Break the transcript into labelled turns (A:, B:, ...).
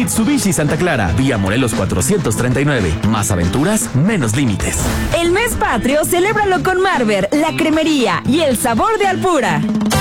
A: Mitsubishi Santa Clara, vía Morelos 439. Más aventuras, menos límites.
B: El mes patrio, celébralo con Marver, la cremería y el sabor de Alpura.